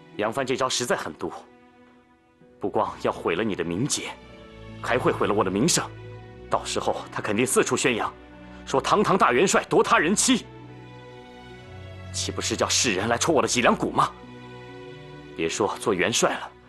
杨帆这招实在狠毒，不光要毁了你的名节，还会毁了我的名声。到时候他肯定四处宣扬，说堂堂大元帅夺他人妻，岂不是叫世人来戳我的脊梁骨吗？别说做元帅了，